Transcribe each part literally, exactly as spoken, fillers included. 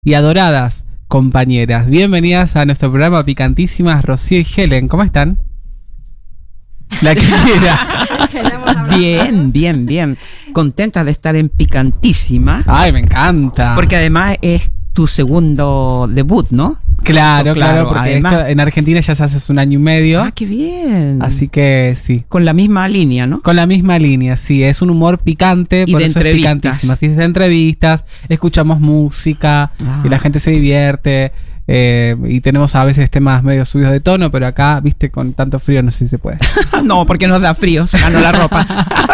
y adoradas compañeras. Bienvenidas a nuestro programa Picantísimas, Rocío y Helen. ¿Cómo están? La que quiera. Bien, bien, bien. Contenta de estar en Picantísima. Ay, me encanta. Porque además es tu segundo debut, ¿no? Claro, claro, claro, porque además, esto en Argentina ya se hace un año y medio. Ah, qué bien. Así que sí. Con la misma línea, ¿no? Con la misma línea, sí. Es un humor picante, y por de eso es Picantísimas. Sí, de entrevistas, escuchamos música Ah. y la gente se divierte. Eh, y tenemos a veces temas medio subidos de tono, pero acá, viste, con tanto frío no sé si se puede. No, porque nos da frío, sacando la ropa.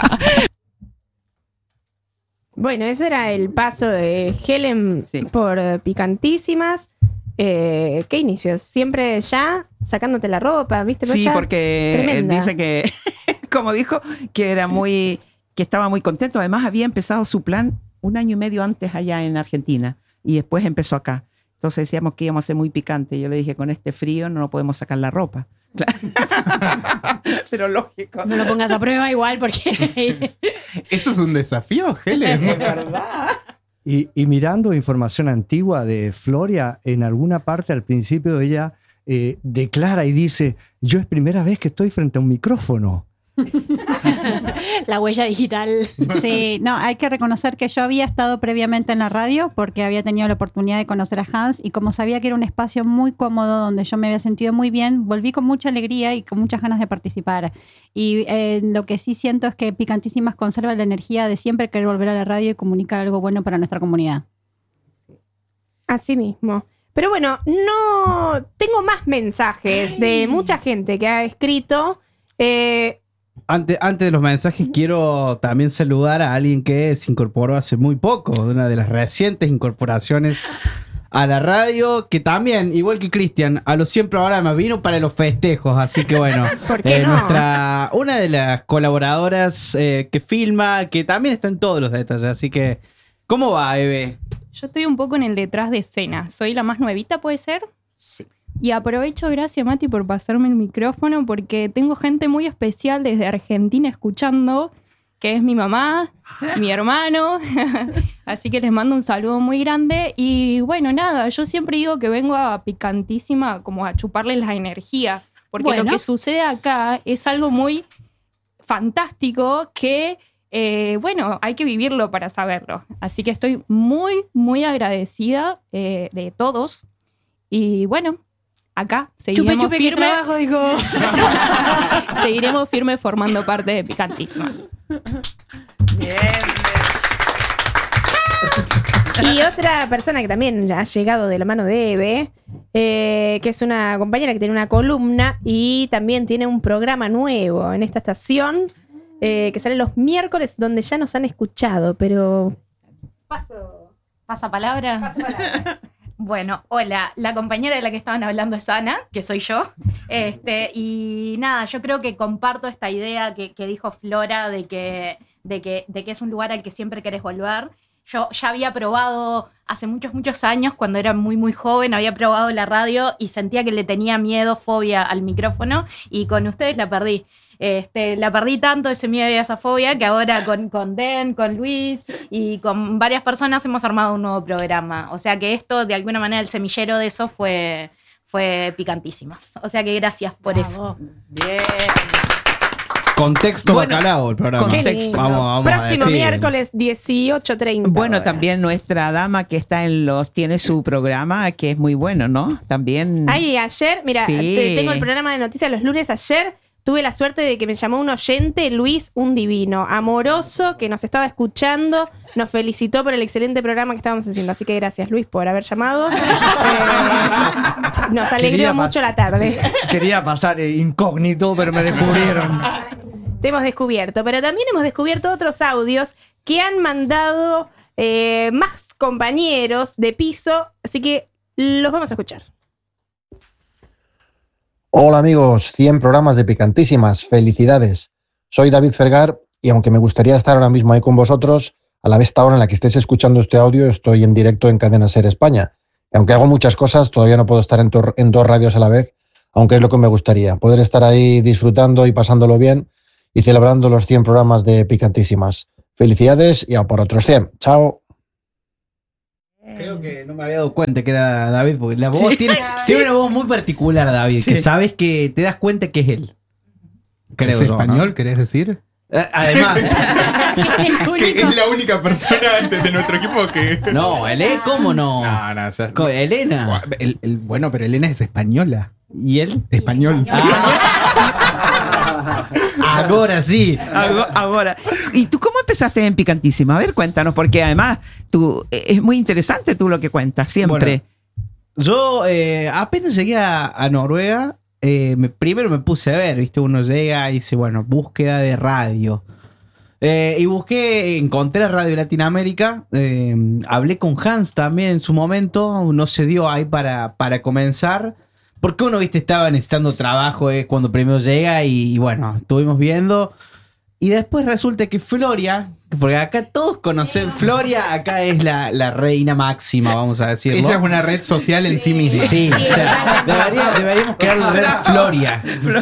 Bueno, ese era el paso de Helen Sí. por eh, Picantísimas. Eh, ¿Qué inicios? Siempre ya sacándote la ropa, ¿viste? Pero Sí, ya porque tremenda. dice que, como dijo, que era muy, que estaba muy contento. Además, había empezado su plan un año y medio antes allá en Argentina y después empezó acá. Entonces decíamos que íbamos a ser muy picante. Yo le dije, con este frío no nos podemos sacar la ropa. Pero lógico. No lo pongas a prueba igual porque... Eso es un desafío, Helen. Es verdad. Y, y mirando información antigua de Floria, en alguna parte al principio ella eh, declara y dice, yo es primera vez que estoy frente a un micrófono. La huella digital. Sí, no, hay que reconocer que yo había estado previamente en la radio porque había tenido la oportunidad de conocer a Hans y como sabía que era un espacio muy cómodo donde yo me había sentido muy bien, volví con mucha alegría y con muchas ganas de participar. Y eh, lo que sí siento es que Picantísimas conserva la energía de siempre querer volver a la radio y comunicar algo bueno para nuestra comunidad. Así mismo. Pero bueno, no tengo más mensajes de mucha gente que ha escrito. Eh, Antes, antes de los mensajes, quiero también saludar a alguien que se incorporó hace muy poco, de una de las recientes incorporaciones a la radio, que también, igual que Cristian, a los cien programas vino para los festejos, así que bueno, ¿Por qué eh, no? nuestra, una de las colaboradoras eh, que filma, que también está en todos los detalles, así que, ¿cómo va, Eve? Yo estoy un poco en el detrás de escena. Soy la más nuevita, ¿puede ser? Sí. Y aprovecho, gracias Mati, por pasarme el micrófono, porque tengo gente muy especial desde Argentina escuchando, que es mi mamá, mi hermano. Así que les mando un saludo muy grande. Y bueno, nada, yo siempre digo que vengo a Picantísima como a chuparles la energía, porque Bueno. lo que sucede acá es algo muy fantástico que... Eh, bueno, hay que vivirlo para saberlo. Así que estoy muy, muy agradecida eh, de todos. Y bueno, acá seguiremos Chupe, chupe, que firme. trabajo, dijo. Seguiremos firme formando parte de Picantísimas. Bien. y otra persona que también ha llegado de la mano de Eve, eh, que es una compañera que tiene una columna y también tiene un programa nuevo en esta estación. Eh, que sale los miércoles, donde ya nos han escuchado, pero... Paso. ¿Pasa palabra? Paso palabra. Bueno, hola, la compañera de la que estaban hablando es Ana, que soy yo. Este, y nada, yo creo que comparto esta idea que, que dijo Flora de que, de, que, de que es un lugar al que siempre querés volver. Yo ya había probado hace muchos, muchos años, cuando era muy, muy joven, había probado la radio y sentía que le tenía miedo, fobia al micrófono, y con ustedes la perdí. Este, la perdí tanto ese miedo y esa fobia que ahora con, con Den, con Luis y con varias personas hemos armado un nuevo programa. O sea que esto, de alguna manera, el semillero de eso fue, fue Picantísimas. O sea que gracias por Bravo. eso. Bien. Contexto Bueno, bacalao el programa. contexto. Vamos, vamos Próximo a decir. miércoles, dieciocho treinta. Bueno, horas. también nuestra dama que está en los, tiene su programa que es muy bueno, ¿no? También. Ay, ayer, mira, Sí. te- tengo el programa de noticias los lunes. Ayer tuve la suerte de que me llamó un oyente, Luis, un divino, amoroso, que nos estaba escuchando, nos felicitó por el excelente programa que estábamos haciendo. Así que gracias, Luis, por haber llamado. Eh, nos alegró Quería mucho pa- la tarde. Quería pasar eh, incógnito, pero me descubrieron. Te hemos descubierto, pero también hemos descubierto otros audios que han mandado eh, más compañeros de piso, así que los vamos a escuchar. Hola amigos, cien programas de Picantísimas, felicidades. Soy David Fergar y aunque me gustaría estar ahora mismo ahí con vosotros, a la vez esta hora en la que estéis escuchando este audio estoy en directo en Cadena Ser España. Y aunque hago muchas cosas, todavía no puedo estar en, to- en dos radios a la vez, aunque es lo que me gustaría, poder estar ahí disfrutando y pasándolo bien y celebrando los cien programas de Picantísimas. Felicidades y a por otros cien. Chao. Creo que no me había dado cuenta que era David, porque la voz Sí. tiene, tiene una voz muy particular, David, Sí. que sabes que te das cuenta que es él. Creo ¿Es yo, ¿no? español, querés decir? Eh, Además, Es el Que único. es la única persona de, de nuestro equipo que. no, Elena, ¿cómo no? No, no, o sea, Co- Elena. el- el- bueno, pero Elena es española. ¿Y él? Español. Ahora sí. Ago- Ahora, ¿y tú cómo empezaste en Picantísima? A ver, cuéntanos, porque además tú, es muy interesante tú lo que cuentas, siempre. Yo eh, apenas llegué a, a Noruega, eh, me- primero me puse a ver, ¿viste? Uno llega y dice, bueno, búsqueda de radio. Eh, y busqué, encontré Radio Latinoamérica, eh, hablé con Hans también en su momento, no se dio ahí para, para comenzar, porque uno, viste, estaba necesitando trabajo eh, cuando primero llega y, y bueno, estuvimos viendo. Y después resulta que Floria, porque acá todos conocen, Floria acá es la, la reina máxima, vamos a decirlo. Ella es una red social en sí misma. Sí, o sea, debería- deberíamos crear red Floria.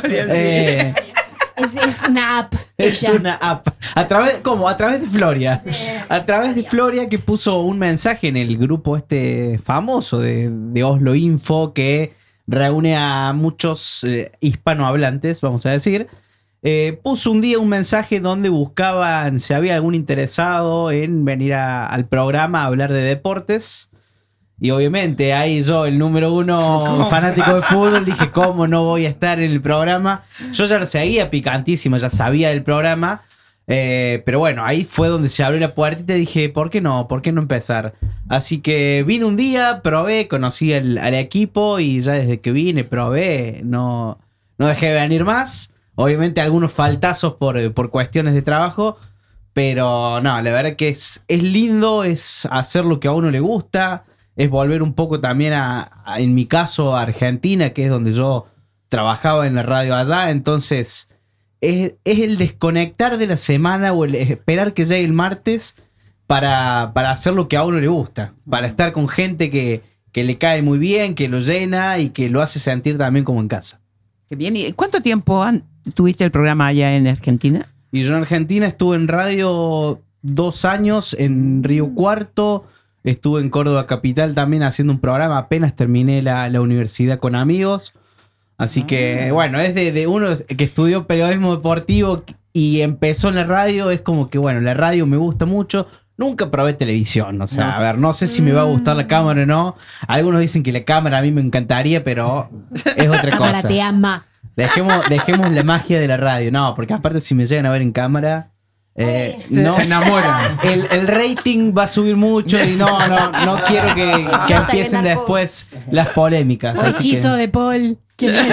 Eh, Es, es una app. es ella. una app. A través, ¿cómo? A través de Floria. A través de Floria, que puso un mensaje en el grupo este famoso de, de Oslo Info, que reúne a muchos eh, hispanohablantes, vamos a decir. Eh, puso un día un mensaje donde buscaban si había algún interesado en venir a- al programa a hablar de deportes. Y obviamente ahí yo, el número uno fanático de fútbol, dije, ¿cómo no voy a estar en el programa? Yo ya lo seguía Picantísima, ya sabía del programa. eh, pero bueno, ahí fue donde se abrió la puertita y dije, ¿por qué no? ¿Por qué no empezar? Así que vine un día, probé, conocí al, al equipo y ya desde que vine, probé, no, no dejé de venir más. Obviamente algunos faltazos por, por cuestiones de trabajo. Pero no, la verdad que es, es lindo, es hacer lo que a uno le gusta. Es volver un poco también a, a, en mi caso, a Argentina, que es donde yo trabajaba en la radio allá. Entonces, es, es el desconectar de la semana o el esperar que llegue el martes para, para hacer lo que a uno le gusta. Para estar con gente que, que le cae muy bien, que lo llena y que lo hace sentir también como en casa. Qué bien. ¿Y cuánto tiempo han- tuviste el programa allá en Argentina? Y yo en Argentina estuve en radio dos años, en Río Cuarto. Estuve en Córdoba Capital también haciendo un programa. Apenas terminé la, la universidad con amigos. Así que, bueno, es de, de uno que estudió periodismo deportivo y empezó en la radio. Es como que, bueno, la radio me gusta mucho. Nunca probé televisión. O sea, No. a ver, no sé si me va a gustar la cámara o no. Algunos dicen que la cámara a mí me encantaría, pero es otra Cámara cosa. te ama. Dejemos, dejemos la magia de la radio. No, porque aparte si me llegan a ver en cámara... Eh, no, Se enamoran. el, el rating va a subir mucho y no, no, no quiero que, que empiecen después las polémicas. así Hechizo que de Paul. ¿Quién es?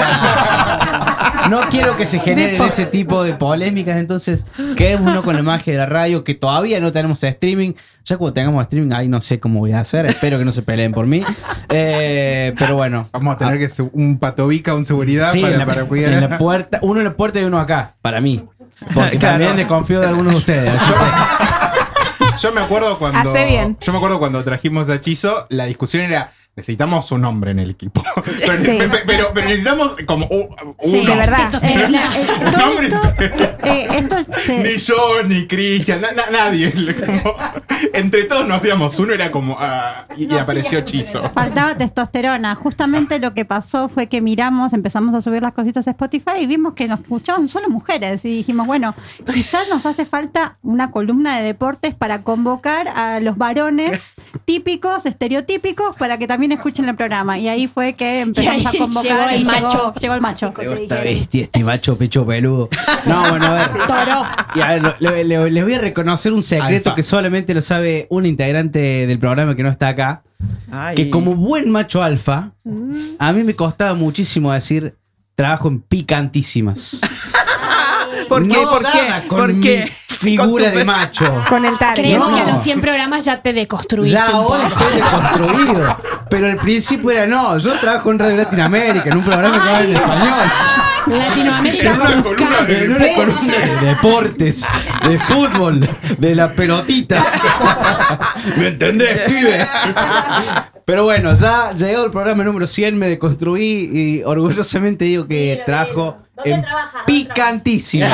no quiero que se generen ese tipo de polémicas, entonces quedémonos con la magia de la radio, que todavía no tenemos streaming. Ya cuando tengamos streaming, ahí no sé cómo voy a hacer, espero que no se peleen por mí. Eh, pero bueno. Vamos a tener que su- un patobica, un seguridad Sí, para, en la, para cuidar. en la puerta, uno en la puerta y uno acá, para mí. Porque Claro. también desconfío de algunos de ustedes. así que- Yo me acuerdo cuando. Hace bien. Yo me acuerdo cuando trajimos a Chizo, la discusión era. Necesitamos un hombre en el equipo. Pero, Sí. pe- pe- pero, pero necesitamos como u- uno. Sí, de verdad. Testosterona. Eh, la- eh, Un todo hombre esto, eh, esto se- Ni yo, ni Cristian, na- na- nadie. Como- entre todos no hacíamos uno, era como. ah, y, y apareció Chizo. faltaba testosterona. Justamente lo que pasó fue que miramos, empezamos a subir las cositas a Spotify y vimos que nos escuchaban solo mujeres. Y dijimos, bueno, quizás nos hace falta una columna de deportes para convocar a los varones típicos, estereotípicos, para que también escuchen el programa. Y ahí fue que empezamos Y ahí a convocar. llegó el y macho. Llegó el macho. Esta bestia, este macho pecho peludo. No, bueno, a ver. Toro. Y a ver, lo- le- le- les voy a reconocer un secreto Alfa. que solamente lo sabe un integrante del programa que no está acá. Ay. Que como buen macho alfa, a mí me costaba muchísimo decir trabajo en Picantísimas. ¿Por qué? No ¿Por daba qué? con ¿Por mi qué? figura Con tu- de macho. Con el target. Creemos No. que a los cien programas ya te deconstruiste Ya un ahora poco. estoy deconstruido. Pero al principio era no, yo trabajo en Radio Latinoamérica, en un programa que habla en español. Latinoamérica En una con columna K. de En una columna de deportes, de fútbol, de la pelotita. ¿Me entendés, pibe? Pero bueno, ya llegado el programa número cien, me deconstruí y orgullosamente digo que trabajo en Picantísima.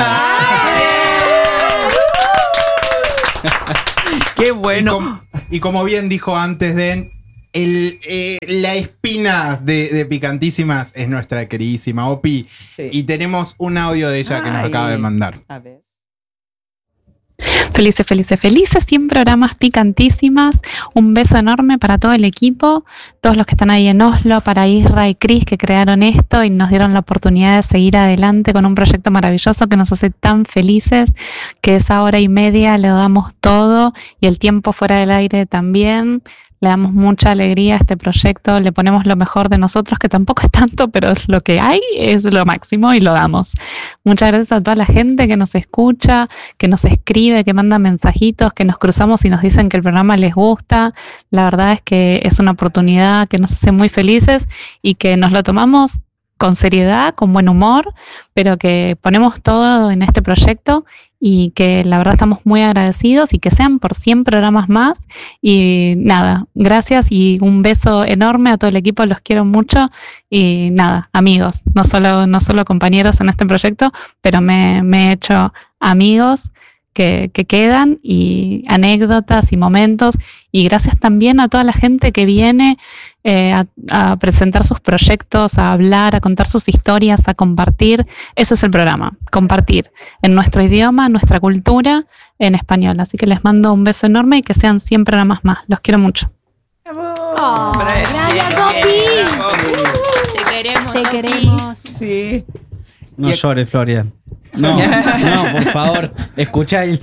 Qué Y, bueno. com- y como bien dijo antes Den, el, eh, la espina de, de Picantísimas es nuestra queridísima Opi. Sí. Y tenemos un audio de ella que nos Ay. acaba de mandar. A ver. Felices, felices, felices, cien programas picantísimas. Un beso enorme para todo el equipo, todos los que están ahí en Oslo, para Isra y Cris que crearon esto y nos dieron la oportunidad de seguir adelante con un proyecto maravilloso que nos hace tan felices, que esa hora y media le damos todo y el tiempo fuera del aire también. Le damos mucha alegría a este proyecto, le ponemos lo mejor de nosotros, que tampoco es tanto, pero es lo que hay, es lo máximo y lo damos. Muchas gracias a toda la gente que nos escucha, que nos escribe, que manda mensajitos, que nos cruzamos y nos dicen que el programa les gusta. La verdad es que es una oportunidad que nos hace muy felices y que nos lo tomamos con seriedad, con buen humor, pero que ponemos todo en este proyecto y que la verdad estamos muy agradecidos y que sean por cien programas más. Y nada, gracias y un beso enorme a todo el equipo, los quiero mucho y nada, amigos, no solo, no solo compañeros en este proyecto, pero me, me he hecho amigos que, que quedan y anécdotas y momentos, y gracias también a toda la gente que viene eh, a, a presentar sus proyectos, a hablar, a contar sus historias, a compartir. Ese es el programa, compartir en nuestro idioma, nuestra cultura, en español. Así que les mando un beso enorme y que sean cien programas más. Los quiero mucho. Oh, gracias, Opi. Te queremos. Te Opi. queremos. Sí. No llores, Floria. No, no, por favor. Escucha el...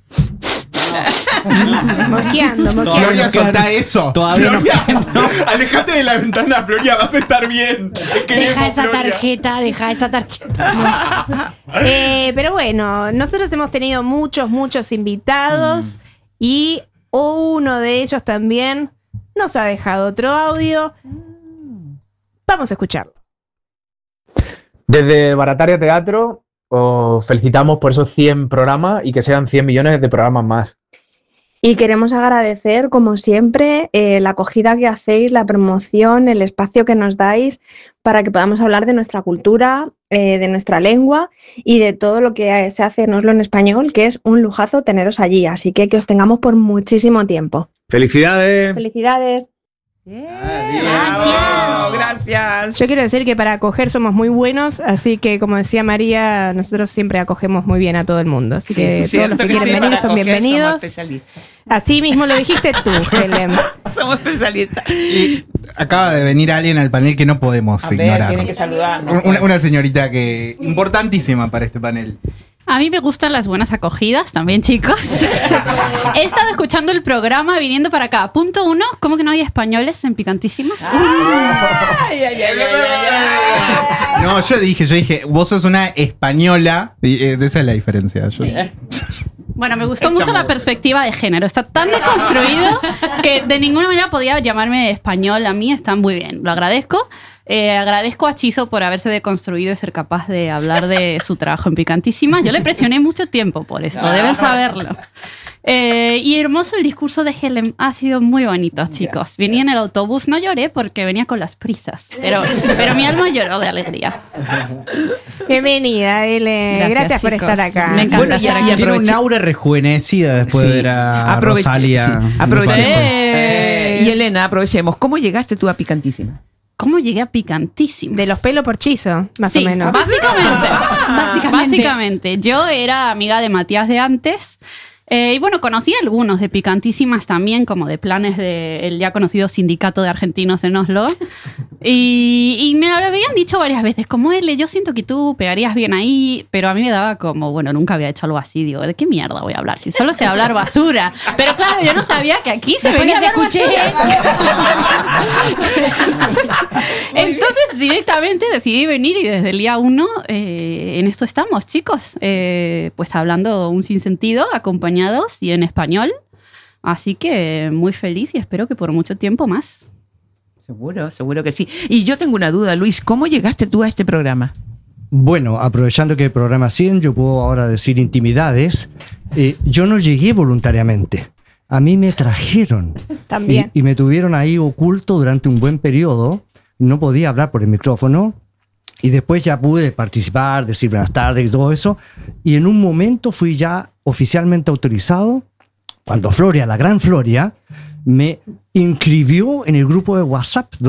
Moqueando, moqueando. Floria, no, soltá claro. eso. Todavía no- Floria, alejate de la ventana, Floria, vas a estar bien. Te queremos, Deja esa Floria. tarjeta, deja esa tarjeta. Eh, pero bueno, nosotros hemos tenido muchos, muchos invitados y uno de ellos también nos ha dejado otro audio. Vamos a escucharlo. Desde Barataria Teatro os felicitamos por esos cien programas y que sean cien millones de programas más. Y queremos agradecer, como siempre, eh, la acogida que hacéis, la promoción, el espacio que nos dais para que podamos hablar de nuestra cultura, eh, de nuestra lengua y de todo lo que se hace en Oslo en español, que es un lujazo teneros allí. Así que que os tengamos por muchísimo tiempo. ¡Felicidades! ¡Felicidades! Gracias. Gracias. Yo quiero decir que para acoger somos muy buenos, así que como decía María, nosotros siempre acogemos muy bien a todo el mundo. Así que Sí, todos los cierto que que quieren sí, venir para son acoger bienvenidos. somos especialistas. Así mismo lo dijiste tú, Helen. Somos especialistas. Y acaba de venir alguien al panel que no podemos A ver, ignorar. tienen que saludarnos. Una, una señorita que importantísima para este panel. A mí me gustan las buenas acogidas también, chicos. He estado escuchando el programa viniendo para acá. Punto uno, ¿cómo que no hay españoles en Picantísimas? Ay, ay, ay, ay, ay, ay. No, yo dije, yo dije, vos sos una española. Y, eh, de esa es la diferencia. Yo- Bueno, me gustó Echamos. mucho la perspectiva de género. Está tan deconstruido que de ninguna manera podía llamarme español. A mí está muy bien, lo agradezco. Eh, agradezco a Chizo por haberse deconstruido y ser capaz de hablar de su trabajo en Picantísimas. Yo le presioné mucho tiempo por esto, deben saberlo. Eh, y hermoso el discurso de Helen. Ha sido muy bonito, chicos. Venía en el autobús, no lloré porque venía con las prisas, pero, pero mi alma lloró de alegría. Bienvenida, Ele. Gracias, Gracias, por chicos. estar acá. Me encanta Bueno, estar y, aquí. y tiene un aura rejuvenecida después Sí. de ver a Aproveche- Rosalía. sí, aprovechemos. Sí. Eh, y Elena, aprovechemos. ¿Cómo llegaste tú a Picantísima? ¿Cómo llegué a Picantísimas? De los pelos por Chizo, más Sí, o menos. Básicamente. Básicamente. Básicamente. Yo era amiga de Matías de antes. Eh, y bueno, conocí a algunos de Picantísimas también, como de planes del ya conocido Sindicato de Argentinos en Oslo. Y, y me lo habían dicho varias veces, como él, yo siento que tú pegarías bien ahí, pero a mí me daba como, bueno, nunca había hecho algo así. Digo, ¿de qué mierda voy a hablar? Si solo sé hablar basura. Pero claro, yo no sabía que aquí se Después venía a les hablar escuché. basura. Entonces, directamente decidí venir y desde el día uno eh, en esto estamos, chicos. Eh, pues hablando un sinsentido, acompañados y en español. Así que muy feliz y espero que por mucho tiempo más. Seguro, seguro que sí. Y yo tengo una duda, Luis. ¿Cómo llegaste tú a este programa? Bueno, aprovechando que el programa cien, yo puedo ahora decir intimidades. Eh, yo no llegué voluntariamente. A mí me trajeron. También. Y, y me tuvieron ahí oculto durante un buen periodo. No podía hablar por el micrófono. Y después ya pude participar, decir buenas tardes y todo eso. Y en un momento fui ya oficialmente autorizado, cuando Floria, la gran Floria, me inscribió en el grupo de WhatsApp